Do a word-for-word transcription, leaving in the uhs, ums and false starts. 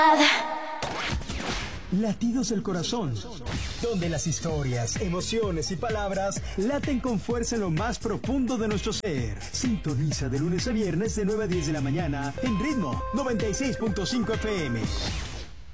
Latidos del corazón, donde las historias, emociones y palabras laten con fuerza en lo más profundo de nuestro ser. Sintoniza de lunes a viernes de nueve a diez de la mañana en Ritmo noventa y seis punto cinco F M.